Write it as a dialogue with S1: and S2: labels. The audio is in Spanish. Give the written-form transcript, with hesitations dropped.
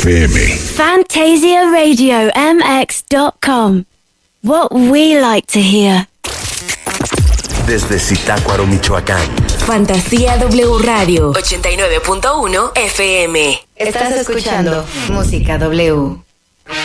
S1: FM.
S2: FantasiaRadioMX.com. What we like to hear.
S3: Desde Zitácuaro, Michoacán.
S4: Fantasía W Radio 89.1 FM.
S5: Estás escuchando Música W.